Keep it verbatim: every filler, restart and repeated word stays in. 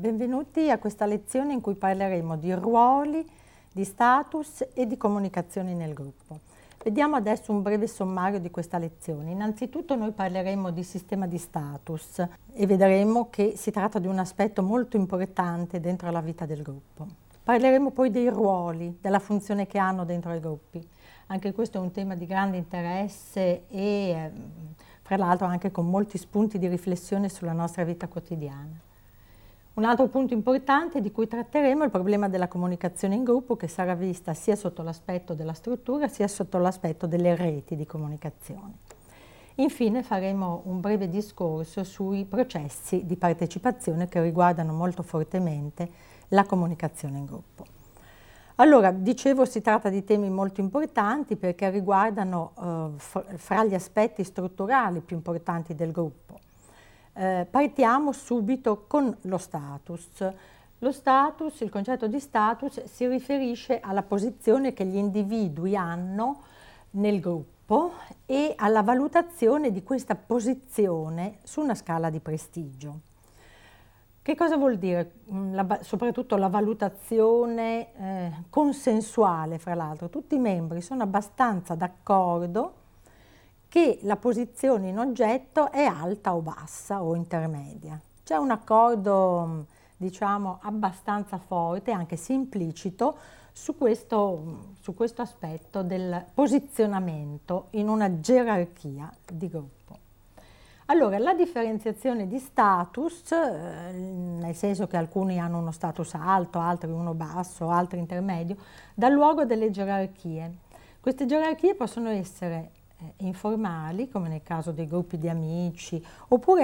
benvenuti a questa lezione in cui parleremo di ruoli, di status e di comunicazioni nel gruppo. Vediamo adesso un breve sommario di questa lezione. Innanzitutto noi parleremo di sistema di status e vedremo che si tratta di un aspetto molto importante dentro la vita del gruppo. Parleremo poi dei ruoli, della funzione che hanno dentro i gruppi. Anche questo è un tema di grande interesse e fra l'altro anche con molti spunti di riflessione sulla nostra vita quotidiana. Un altro punto importante di cui tratteremo è il problema della comunicazione in gruppo, che sarà vista sia sotto l'aspetto della struttura sia sotto l'aspetto delle reti di comunicazione. Infine faremo un breve discorso sui processi di partecipazione che riguardano molto fortemente la comunicazione in gruppo. Allora, dicevo, si tratta di temi molto importanti perché riguardano eh, fra gli aspetti strutturali più importanti del gruppo. Eh, partiamo subito con lo status. Lo status, il concetto di status, si riferisce alla posizione che gli individui hanno nel gruppo e alla valutazione di questa posizione su una scala di prestigio. Che cosa vuol dire? La, soprattutto la valutazione eh, consensuale, fra l'altro. Tutti i membri sono abbastanza d'accordo che la posizione in oggetto è alta o bassa o intermedia. C'è un accordo, diciamo, abbastanza forte, anche se implicito, su questo, su questo aspetto del posizionamento in una gerarchia di gruppo. Allora, la differenziazione di status, eh, nel senso che alcuni hanno uno status alto, altri uno basso, altri intermedio, dà luogo a delle gerarchie. Queste gerarchie possono essere eh, informali, come nel caso dei gruppi di amici, oppure